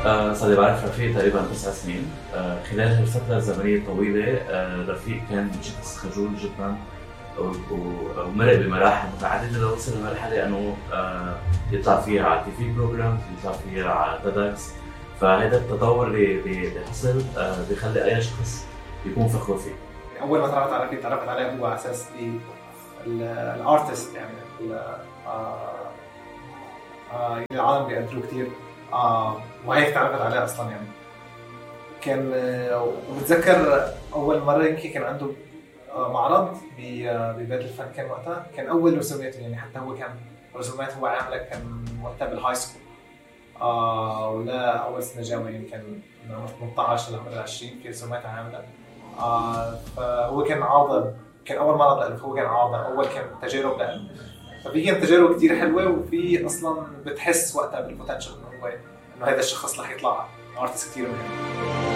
صار لي بعرف رفيق تقريبا 9 سنين. خلال هالفترة الزمنية الطويلة رفيق كان شخص خجول جدا ومرق بمراحل متعددة لوصل لمرحلة انه يطلع فيها على تي في بروجرام، يطلع فيها على تيدكس. فهذا التطور اللي حصل بيخلي اي شخص يكون فخور فيه. اول ما تعرفت على رفيق تعرفت عليه هو على اساس الارتست، يعني العالم بيقدروا كتير، وهيك تعرفت عليه اصلا. يعني كان وبتذكر اول مره يمكن كان عنده معرض ببيت الفن، كان وقتها كان اول رسوماته، يعني حتى هو كان رسومات هو عامله كان وقتها بالهاي سكول، ولا اول سنه جامعه، يمكن من عمر 18 لعمر 20 في رسومات عامله. فهو كان عارضه، كان اول معرض له، هو كان عارضه اول، كان تجارب له. ففي كانت تجارب كتير حلوه، وفي اصلا بتحس وقتها بالبوتنشل انه هذا الشخص رح يطلع ارتست كتير مهم.